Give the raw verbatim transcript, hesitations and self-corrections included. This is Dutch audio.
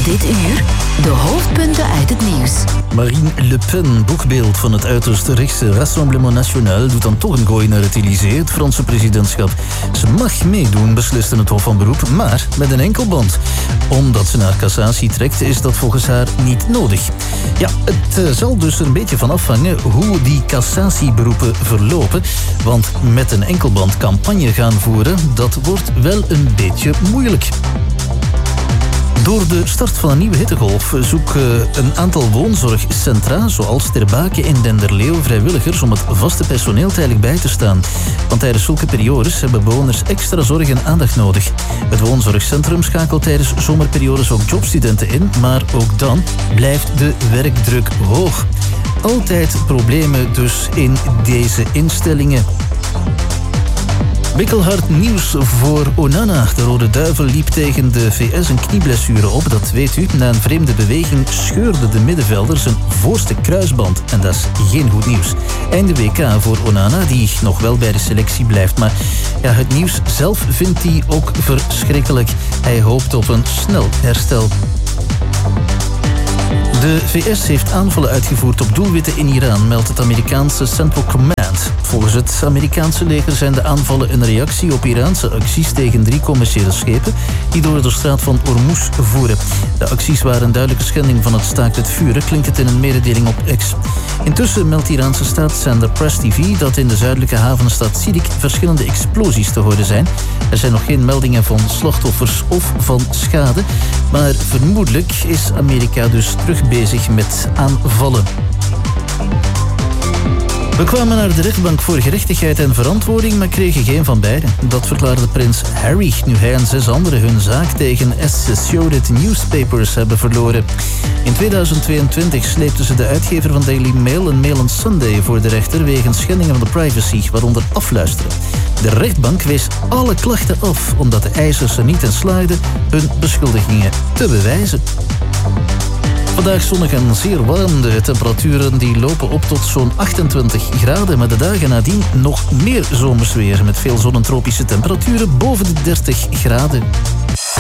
Dit uur de hoofdpunten uit het nieuws. Marine Le Pen, boekbeeld van het uiterst rechtse Rassemblement National, doet dan toch een gooi naar het Élysée, het Franse presidentschap. Ze mag meedoen, besliste het Hof van Beroep, maar met een enkelband. Omdat ze naar cassatie trekt, is dat volgens haar niet nodig. Ja, het uh, zal dus er een beetje van afhangen hoe die cassatieberoepen verlopen. Want met een enkelband campagne gaan voeren, dat wordt wel een beetje moeilijk. Door de start van een nieuwe hittegolf zoeken een aantal woonzorgcentra, zoals Ter Bake en Denderleeuw, vrijwilligers om het vaste personeel tijdelijk bij te staan. Want tijdens zulke periodes hebben bewoners extra zorg en aandacht nodig. Het woonzorgcentrum schakelt tijdens zomerperiodes ook jobstudenten in, maar ook dan blijft de werkdruk hoog. Altijd problemen dus in deze instellingen. Bikkelhard nieuws voor Onana. De Rode Duivel liep tegen de V S een knieblessure op, dat weet u. Na een vreemde beweging scheurde de middenvelder zijn voorste kruisband. En dat is geen goed nieuws. Einde W K voor Onana, die nog wel bij de selectie blijft. Maar ja, het nieuws zelf vindt hij ook verschrikkelijk. Hij hoopt op een snel herstel. De V S heeft aanvallen uitgevoerd op doelwitten in Iran, meldt het Amerikaanse Central Command. Volgens het Amerikaanse leger zijn de aanvallen een reactie op Iraanse acties tegen drie commerciële schepen die door de straat van Hormuz voeren. De acties waren een duidelijke schending van het staakt het vuren, klinkt het in een mededeling op X. Intussen meldt de Iraanse staatszender Press T V dat in de zuidelijke havenstad Sidik verschillende explosies te horen zijn. Er zijn nog geen meldingen van slachtoffers of van schade, maar vermoedelijk is Amerika dus terug bezig met aanvallen. We kwamen naar de rechtbank voor gerechtigheid en verantwoording, maar kregen geen van beiden. Dat verklaarde prins Harry, nu hij en zes anderen hun zaak tegen Associated Newspapers hebben verloren. In tweeduizend tweeëntwintig sleepten ze de uitgever van Daily Mail en Mail on Sunday voor de rechter wegens schendingen van de privacy, waaronder afluisteren. De rechtbank wees alle klachten af, omdat de eisers er niet in slaagden hun beschuldigingen te bewijzen. Vandaag zonnig en zeer warm. De temperaturen die lopen op tot zo'n achtentwintig graden. Maar de dagen nadien nog meer zomersweer met veel zon en tropische temperaturen boven de dertig graden.